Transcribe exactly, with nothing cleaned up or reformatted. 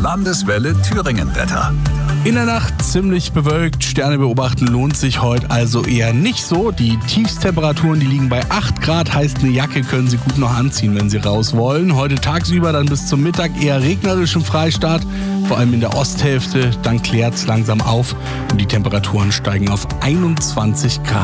Landeswelle Thüringen-Wetter. In der Nacht ziemlich bewölkt, Sterne beobachten lohnt sich heute also eher nicht so. Die Tiefstemperaturen, die liegen bei acht Grad, heißt eine Jacke können Sie gut noch anziehen, wenn Sie raus wollen. Heute tagsüber dann bis zum Mittag eher regnerisch im Freistaat, vor allem in der Osthälfte, dann klärt's langsam auf und die Temperaturen steigen auf einundzwanzig Grad.